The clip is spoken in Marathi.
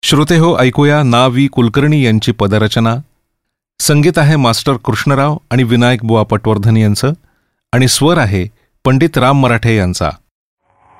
श्रोते हो, ऐकूया ना. वी. कुलकर्णी यांची पदरचना. संगीत आहे मास्टर कृष्णराव आणि विनायक बुवा पटवर्धन यांचं, आणि स्वर आहे पंडित राम मराठे यांचा.